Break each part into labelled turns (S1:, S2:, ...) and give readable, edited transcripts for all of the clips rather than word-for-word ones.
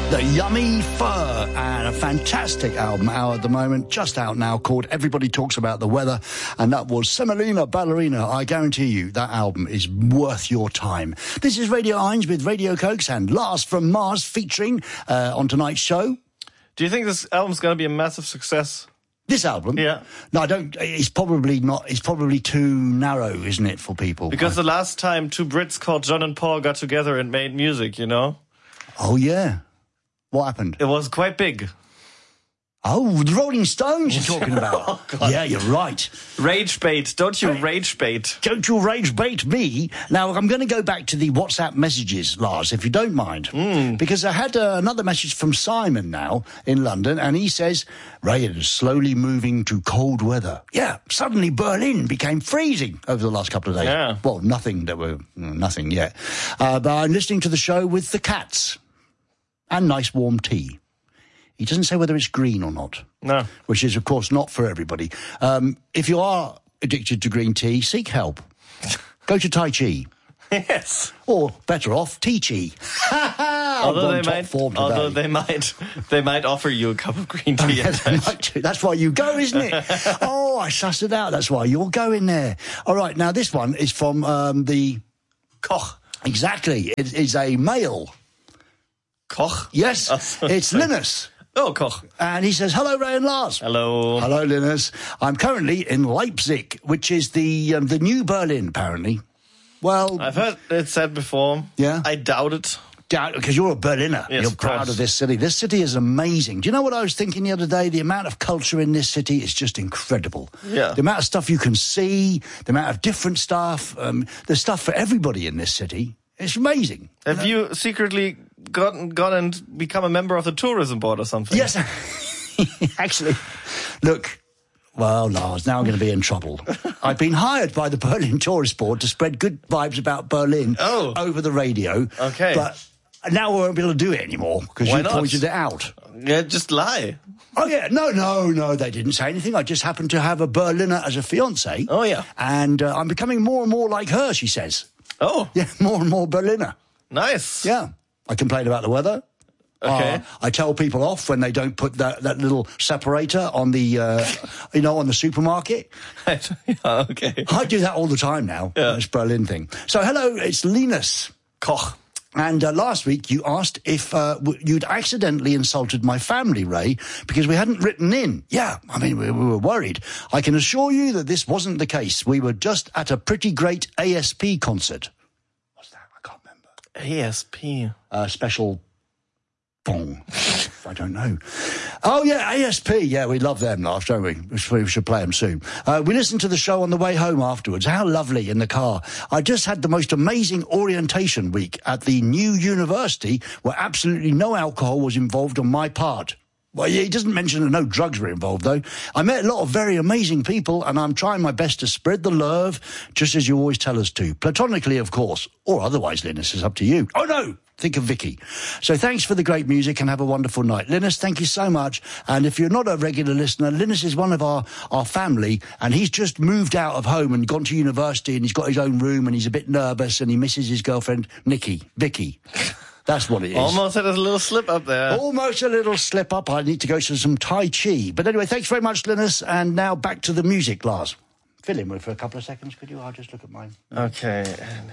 S1: The Yummy Fur, and a fantastic album out at the moment, just out now, called Everybody Talks About the Weather, and that was Semolina Ballerina. I guarantee you that album is worth your time. This is Radio Heinz with Radio Cokes and Lars from Mars featuring on tonight's show.
S2: Do you think this album's going to be a massive success?
S1: This album?
S2: Yeah.
S1: No, I don't. It's probably not. It's probably too narrow, isn't it, for people?
S2: Because the last time two Brits called John and Paul got together and made music, you know?
S1: Oh, yeah. What happened?
S2: It was quite big.
S1: Oh, the Rolling Stones you're talking about.
S2: Oh, God.
S1: Yeah, you're right.
S2: Rage bait. Don't you rage bait.
S1: Don't you rage bait me. Now, I'm going to go back to the WhatsApp messages, Lars, if you don't mind. Because I had another message from Simon now in London, and he says, Ray is slowly moving to cold weather. Yeah, suddenly Berlin became freezing over the last couple of days.
S2: Yeah.
S1: Well, nothing yet. But I'm listening to the show with the cats and nice warm tea. He doesn't say whether it's green or not.
S2: No.
S1: Which is, of course, not for everybody. If you are addicted to green tea, seek help. Go to Tai Chi.
S2: Yes.
S1: Or, better off, Tea Chi.
S2: Although they might offer you a cup of green tea.
S1: Yeah, they might do. That's why you go, isn't it? Oh, I sussed it out. That's why you're going there. All right, now this one is from the...
S2: Koch.
S1: Exactly. It is a male.
S2: Koch?
S1: Yes, it's Linus.
S2: Oh, Koch.
S1: And he says, hello, Ray and Lars.
S2: Hello.
S1: Hello, Linus. I'm currently in Leipzig, which is the new Berlin, apparently. Well...
S2: I've heard it said before.
S1: Yeah?
S2: I doubt it.
S1: Because you're a Berliner.
S2: Yes,
S1: you're proud of this city. This city is amazing. Do you know what I was thinking the other day? The amount of culture in this city is just incredible.
S2: Yeah.
S1: The amount of stuff you can see, the amount of different stuff, there's stuff for everybody in this city. It's amazing.
S2: Have you secretly gone and become a member of the tourism board or something?
S1: Yes. Actually, look, well, Lars, now I'm going to be in trouble. I've been hired by the Berlin Tourist Board to spread good vibes about Berlin over the radio.
S2: Okay.
S1: But now we won't be able to do it anymore because you pointed it out.
S2: Yeah, just lie.
S1: Oh, yeah. No, they didn't say anything. I just happened to have a Berliner as a fiancé.
S2: Oh, yeah.
S1: And I'm becoming more and more like her, she says.
S2: Oh.
S1: Yeah, more and more Berliner.
S2: Nice.
S1: Yeah. I complain about the weather.
S2: Okay.
S1: I tell people off when they don't put that little separator on the, on the supermarket.
S2: Okay.
S1: I do that all the time now.
S2: Yeah.
S1: This Berlin thing. So, hello, it's Linus.
S2: Koch.
S1: And last week you asked if you'd accidentally insulted my family, Ray, because we hadn't written in. Yeah, I mean, we were worried. I can assure you that this wasn't the case. We were just at a pretty great ASP concert. What's that? I can't remember.
S2: ASP.
S1: Special bong. I don't know. Oh, yeah, ASP. Yeah, we love them, Lars, don't we? We should play them soon. We listened to the show on the way home afterwards. How lovely in the car. I just had the most amazing orientation week at the new university where absolutely no alcohol was involved on my part. Well, yeah, he doesn't mention that no drugs were involved, though. I met a lot of very amazing people, and I'm trying my best to spread the love, just as you always tell us to. Platonically, of course. Or otherwise, Linus, it's up to you. Oh, no! Think of Vicky. So thanks for the great music and have a wonderful night. Linus, thank you so much. And if you're not a regular listener, Linus is one of our family, and he's just moved out of home and gone to university, and he's got his own room, and he's a bit nervous, and he misses his girlfriend, Vicky. That's what it is.
S2: Almost had a little slip up there.
S1: Almost a little slip up. I need to go to some Tai Chi. But anyway, thanks very much, Linus. And now back to the music, Lars. Fill in with for a couple of seconds, could you? I'll just look at mine.
S2: Okay.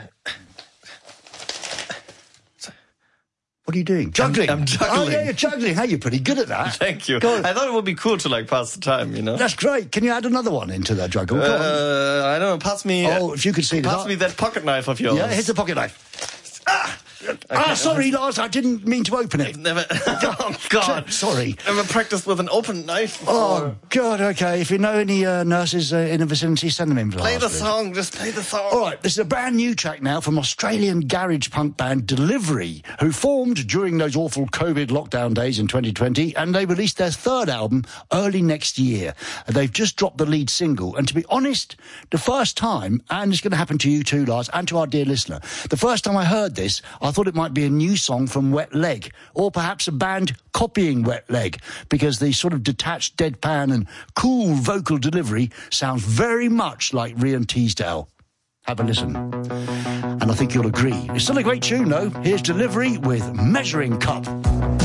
S1: What are you doing? Juggling.
S2: I'm juggling.
S1: Oh, yeah, you're juggling. Hey, you're pretty good at that.
S2: Thank you. I thought it would be cool to, pass the time, you know?
S1: That's great. Can you add another one into that juggle? Go on.
S2: I don't know. Pass me...
S1: if you could see
S2: pass me that pocket knife of yours.
S1: Yeah, here's the pocket knife. Sorry, Lars, I didn't mean to open it.
S2: Never. Oh, God.
S1: Sorry.
S2: Never practiced with an open knife before.
S1: Oh, God, okay. If you know any nurses in the vicinity, send them in for
S2: Play the song. Just play the song.
S1: All right, this is a brand new track now from Australian garage punk band Delivery, who formed during those awful COVID lockdown days in 2020, and they released their third album early next year. They've just dropped the lead single, and to be honest, the first time, and it's going to happen to you too, Lars, and to our dear listener, the first time I heard this, I thought it might be a new song from Wet Leg, or perhaps a band copying Wet Leg, because the sort of detached deadpan and cool vocal delivery sounds very much like Rhian Teasdale. Have a listen. And I think you'll agree. It's still a great tune, though. Here's Delivery with Measuring Cup.